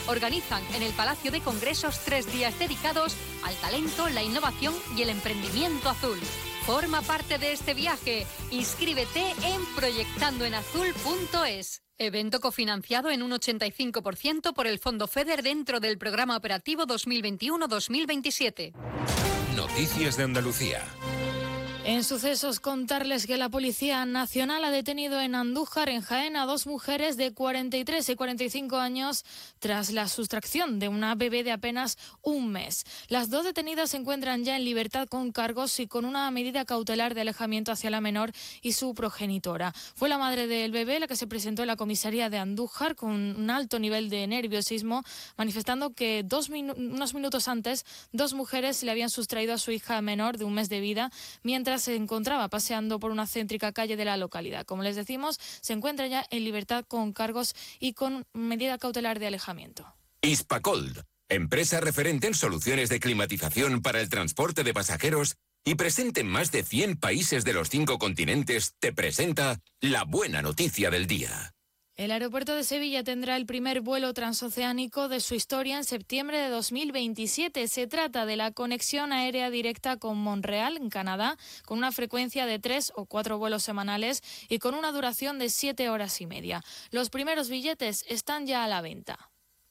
organizan en el Palacio de Congresos 3 días dedicados al talento, la innovación y el emprendimiento azul. Forma parte de este viaje. Inscríbete en proyectandoenazul.es. Evento cofinanciado en un 85% por el Fondo FEDER dentro del Programa Operativo 2021-2027. Noticias de Andalucía. En sucesos, contarles que la Policía Nacional ha detenido en Andújar, en Jaén, a 2 mujeres de 43 y 45 años tras la sustracción de una bebé de apenas un mes. Las 2 detenidas se encuentran ya en libertad con cargos y con una medida cautelar de alejamiento hacia la menor y su progenitora. Fue la madre del bebé la que se presentó en la comisaría de Andújar con un alto nivel de nerviosismo, manifestando que unos minutos antes 2 mujeres le habían sustraído a su hija menor de un mes de vida mientras se encontraba paseando por una céntrica calle de la localidad. Como les decimos, se encuentra ya en libertad con cargos y con medida cautelar de alejamiento. Hispacold, empresa referente en soluciones de climatización para el transporte de pasajeros y presente en más de 100 países de los 5 continentes, te presenta la buena noticia del día. El aeropuerto de Sevilla tendrá el primer vuelo transoceánico de su historia en septiembre de 2027. Se trata de la conexión aérea directa con Montreal, en Canadá, con una frecuencia de 3 o 4 vuelos semanales y con una duración de 7 horas y media. Los primeros billetes están ya a la venta.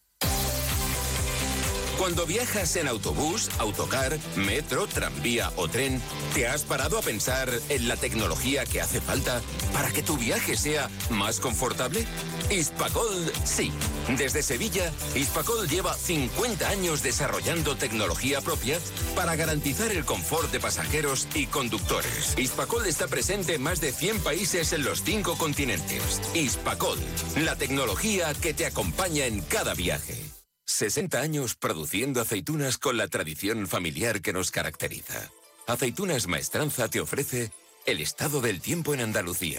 Cuando viajas en autobús, autocar, metro, tranvía o tren, ¿te has parado a pensar en la tecnología que hace falta para que tu viaje sea más confortable? Hispacold sí. Desde Sevilla, Hispacold lleva 50 años desarrollando tecnología propia para garantizar el confort de pasajeros y conductores. Hispacold está presente en más de 100 países en los 5 continentes. Hispacold, la tecnología que te acompaña en cada viaje. 60 años produciendo aceitunas con la tradición familiar que nos caracteriza. Aceitunas Maestranza te ofrece el estado del tiempo en Andalucía.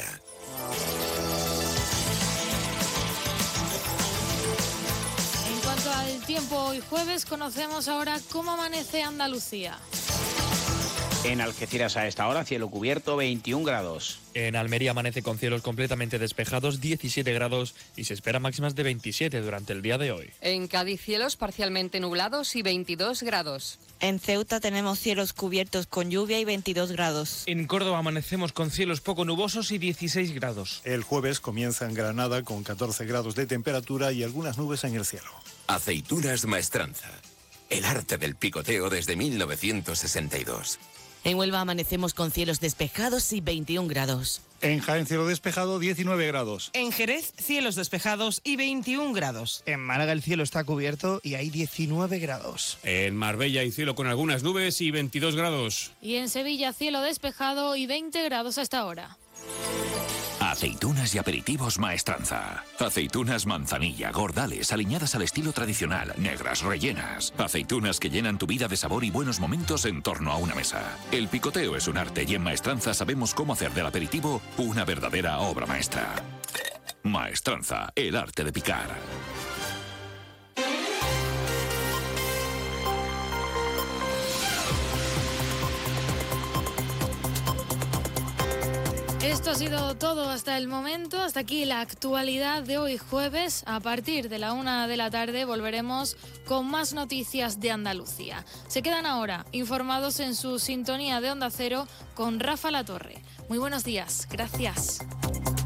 En cuanto al tiempo, hoy jueves conocemos ahora cómo amanece Andalucía. En Algeciras a esta hora, cielo cubierto, 21 grados. En Almería amanece con cielos completamente despejados, 17 grados, y se espera máximas de 27 durante el día de hoy. En Cádiz, cielos parcialmente nublados y 22 grados. En Ceuta tenemos cielos cubiertos con lluvia y 22 grados. En Córdoba amanecemos con cielos poco nubosos y 16 grados. El jueves comienza en Granada con 14 grados de temperatura y algunas nubes en el cielo. Aceitunas Maestranza. El arte del picoteo desde 1962. En Huelva amanecemos con cielos despejados y 21 grados. En Jaén, cielo despejado, 19 grados. En Jerez, cielos despejados y 21 grados. En Málaga el cielo está cubierto y hay 19 grados. En Marbella hay cielo con algunas nubes y 22 grados. Y en Sevilla, cielo despejado y 20 grados a esta hora. Aceitunas y aperitivos Maestranza. Aceitunas manzanilla, gordales, aliñadas al estilo tradicional, negras, rellenas. Aceitunas que llenan tu vida de sabor y buenos momentos en torno a una mesa. El picoteo es un arte y en Maestranza sabemos cómo hacer del aperitivo una verdadera obra maestra. Maestranza, el arte de picar. Esto ha sido todo hasta el momento. Hasta aquí la actualidad de hoy jueves. A partir de la 1 de la tarde volveremos con más noticias de Andalucía. Se quedan ahora informados en su sintonía de Onda Cero con Rafa Latorre. Muy buenos días. Gracias.